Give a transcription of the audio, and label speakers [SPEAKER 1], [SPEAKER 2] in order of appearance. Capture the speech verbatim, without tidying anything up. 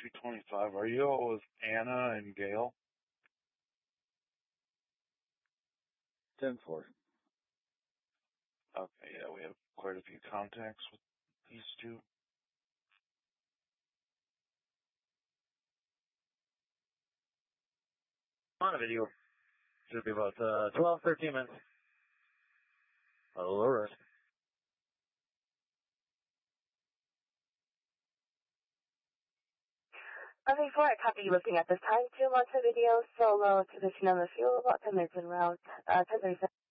[SPEAKER 1] two twenty-five. Are you all with Anna and Gail?
[SPEAKER 2] ten four.
[SPEAKER 1] Okay, yeah, we have quite a few contacts with these two.
[SPEAKER 2] On a video. Should be about uh, twelve, thirteen minutes. A little rest.
[SPEAKER 3] Okay, four, I copy you looking at this time. Two months of video, solo, position on the fuel, about ten minutes en route, uh, ten thirty-seven.